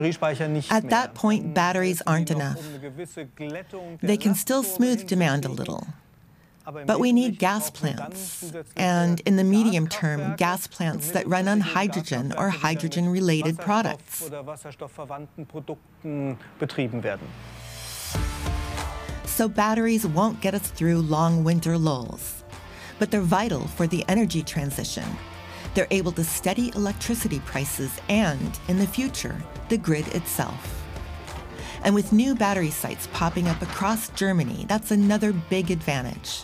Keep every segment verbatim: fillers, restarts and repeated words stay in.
At that point, batteries aren't enough. They can still smooth demand a little. But we need gas plants, and in the medium term, gas plants that run on hydrogen or hydrogen-related products. So batteries won't get us through long winter lulls. But they're vital for the energy transition. They're able to steady electricity prices and, in the future, the grid itself. And with new battery sites popping up across Germany, that's another big advantage.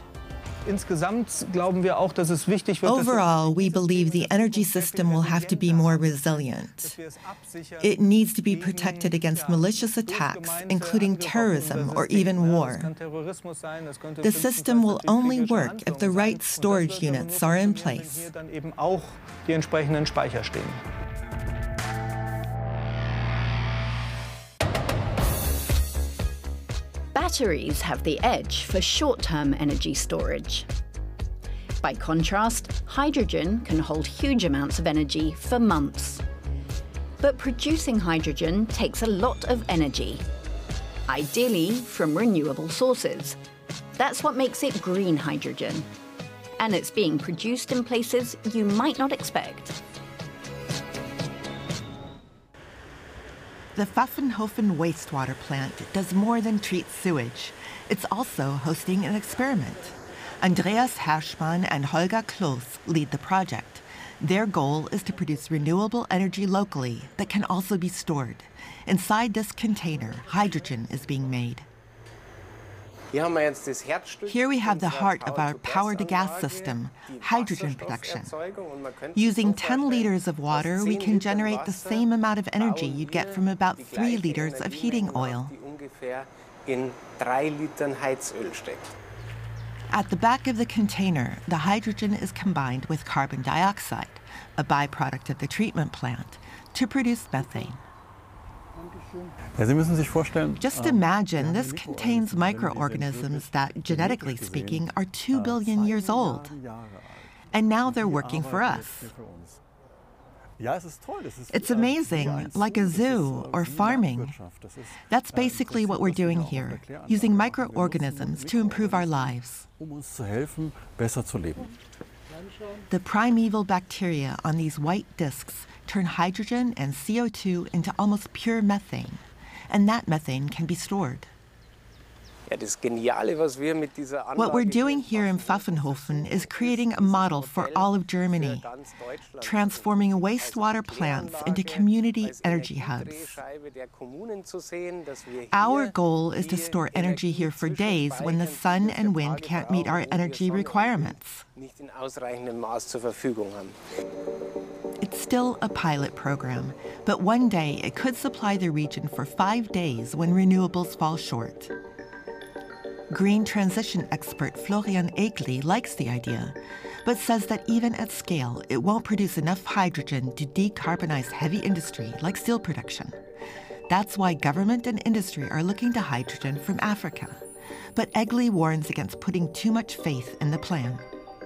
Overall, we believe the energy system will have to be more resilient. It needs to be protected against malicious attacks, including terrorism or even war. The system will only work if the right storage units are in place. Batteries have the edge for short-term energy storage. By contrast, hydrogen can hold huge amounts of energy for months. But producing hydrogen takes a lot of energy, ideally from renewable sources. That's what makes it green hydrogen. And it's being produced in places you might not expect. The Pfaffenhofen wastewater plant does more than treat sewage. It's also hosting an experiment. Andreas Herschmann and Holger Kloos lead the project. Their goal is to produce renewable energy locally that can also be stored. Inside this container, hydrogen is being made. Here we have the heart of our power-to-gas system, hydrogen production. Using ten liters of water, we can generate the same amount of energy you'd get from about three liters of heating oil. At the back of the container, the hydrogen is combined with carbon dioxide, a byproduct of the treatment plant, to produce methane. Just imagine this contains microorganisms that, genetically speaking, are two billion years old. And now they're working for us. It's amazing, like a zoo or farming. That's basically what we're doing here, using microorganisms to improve our lives. The primeval bacteria on these white discs turn hydrogen and C O two into almost pure methane, and that methane can be stored. What we're doing here in Pfaffenhofen is creating a model for all of Germany, transforming wastewater plants into community energy hubs. Our goal is to store energy here for days when the sun and wind can't meet our energy requirements. It's still a pilot program, but one day it could supply the region for five days when renewables fall short. Green transition expert Florian Egli likes the idea, but says that even at scale, it won't produce enough hydrogen to decarbonize heavy industry like steel production. That's why government and industry are looking to hydrogen from Africa. But Egli warns against putting too much faith in the plan.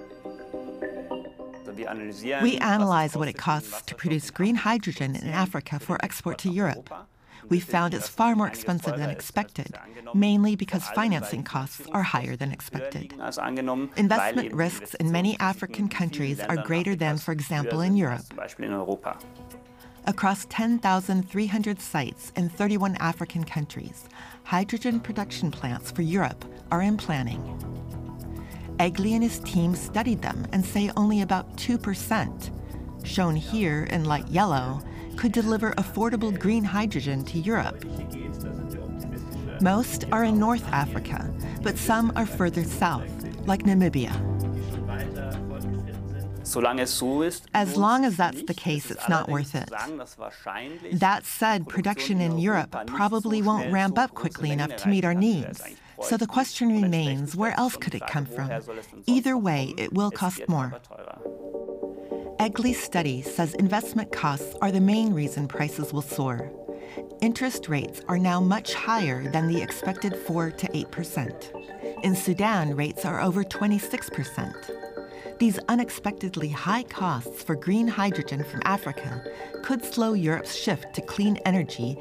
We analyze what it costs to produce green hydrogen in Africa for export to Europe. We found it's far more expensive than expected, mainly because financing costs are higher than expected. Investment risks in many African countries are greater than, for example, in Europe. Across ten thousand three hundred sites in thirty-one African countries, hydrogen production plants for Europe are in planning. Egli and his team studied them and say only about two percent, shown here in light yellow, could deliver affordable green hydrogen to Europe. Most are in North Africa, but some are further south, like Namibia. As long as that's the case, it's not worth it. That said, production in Europe probably won't ramp up quickly enough to meet our needs. So the question remains, where else could it come from? Either way, it will cost more. Egli's study says investment costs are the main reason prices will soar. Interest rates are now much higher than the expected four to eight percent. In Sudan, rates are over twenty-six percent. These unexpectedly high costs for green hydrogen from Africa could slow Europe's shift to clean energy